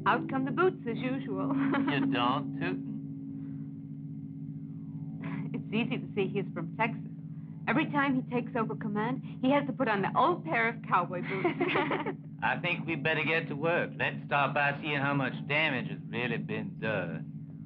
Out come the boots as usual. You don't, Tootin'. It's easy to see he's from Texas. Every time he takes over command, he has to put on the old pair of cowboy boots. I think we better get to work. Let's start by seeing how much damage has really been done.